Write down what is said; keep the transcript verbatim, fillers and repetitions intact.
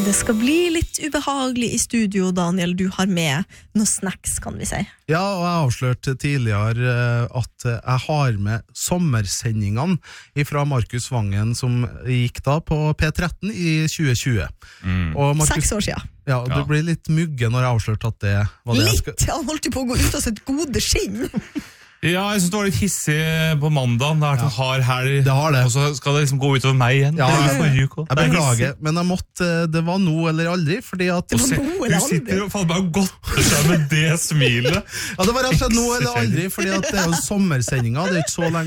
Det skal bli litt ubehaglig i studio, Daniel. Du har med noen snacks, kan vi si. Ja, og jeg avslørte tidligere at jeg har med sommersendingene fra Markus Vangen, som gikk da på P tretten i tjue tjue. Mm. Og Markus, Seks år siden. Ja, og ja. Du ble litt mugge når jeg avslørte at det var det litt, jeg skulle... Han holdt jo på å gå ut av sitt gode skinn. Ja, jeg synes det var litt hissig på mandag. Det har vært en hard helg, det har det. Og så skal det liksom gå utover meg igjen. Ja, jeg, jeg, jeg beklager, men jeg måtte, det var nå eller aldri, fordi at... Det var nå eller aldri? Du sitter og faller bare og godter seg med det smilet. Ja, det var rett og slett nå eller aldri, fordi at det er jo sommersendinger, det er ikke så lenge